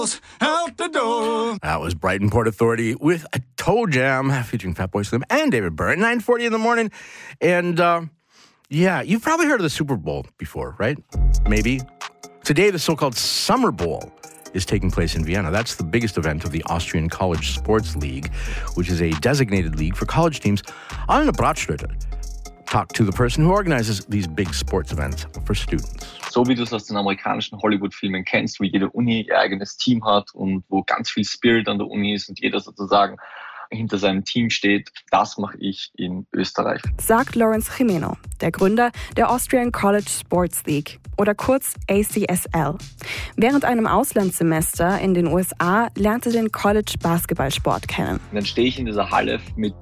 Out the door. That was Brighton Port Authority with a Toe Jam featuring Fatboy Slim and David Byrne. 9:40 in the morning. And yeah, you've probably heard of the Super Bowl before, right? Maybe. Today, the so-called Summer Bowl is taking place in Vienna. That's the biggest event of the Austrian College Sports League, which is a designated league for college teams. Anna Bratschröter talked to the person who organizes these big sports events for students. So wie du es aus den amerikanischen Hollywood-Filmen kennst, wo jede Uni ihr eigenes Team hat und wo ganz viel Spirit an der Uni ist und jeder sozusagen hinter seinem Team steht, das mache ich in Österreich. Sagt Lawrence Jimeno, der Gründer der Austrian College Sports League oder kurz ACSL. Während einem Auslandssemester in den USA lernte er den College-Basketballsport kennen. Und dann stehe ich in dieser Halle mit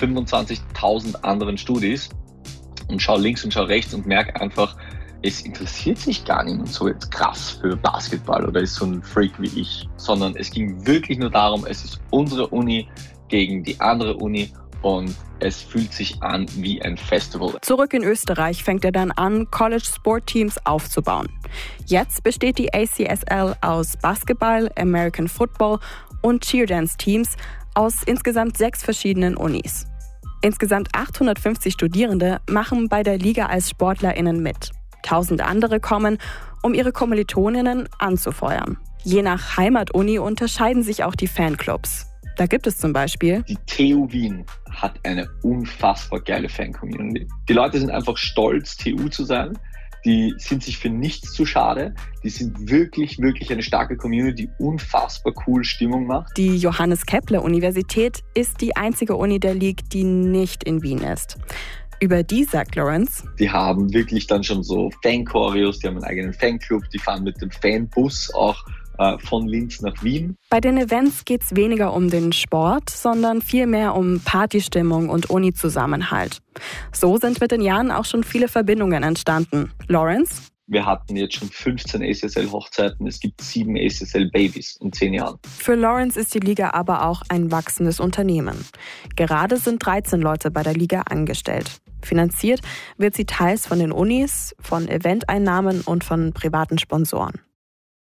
25.000 anderen Studis und schaue links und schaue rechts und merke einfach, es interessiert sich gar niemand so jetzt krass für Basketball oder ist so ein Freak wie ich, sondern es ging wirklich nur darum, es ist unsere Uni gegen die andere Uni und es fühlt sich an wie ein Festival. Zurück in Österreich fängt er dann an, College-Sport-Teams aufzubauen. Jetzt besteht die ACSL aus Basketball, American Football und Cheerdance-Teams aus insgesamt 6 verschiedenen Unis. Insgesamt 850 Studierende machen bei der Liga als SportlerInnen mit. 1000 andere kommen, um ihre Kommilitoninnen anzufeuern. Je nach Heimatuni unterscheiden sich auch die Fanclubs. Da gibt es zum Beispiel... Die TU Wien hat eine unfassbar geile Fan-Community. Die Leute sind einfach stolz, TU zu sein. Die sind sich für nichts zu schade. Die sind wirklich, wirklich eine starke Community, die unfassbar cool Stimmung macht. Die Johannes-Kepler-Universität ist die einzige Uni der League, die nicht in Wien ist. Über die sagt Lawrence: Die haben wirklich dann schon so Fan-Choreos, die haben einen eigenen Fanclub, die fahren mit dem Fanbus auch von Linz nach Wien. Bei den Events geht es weniger um den Sport, sondern vielmehr um Partystimmung und Uni-Zusammenhalt. So sind mit den Jahren auch schon viele Verbindungen entstanden. Lawrence? Wir hatten jetzt schon 15 ACSL-Hochzeiten, es gibt 7 ACSL-Babys in 10 Jahren. Für Lawrence ist die Liga aber auch ein wachsendes Unternehmen. Gerade sind 13 Leute bei der Liga angestellt. Finanziert wird sie teils von den Unis, von Eventeinnahmen und von privaten Sponsoren.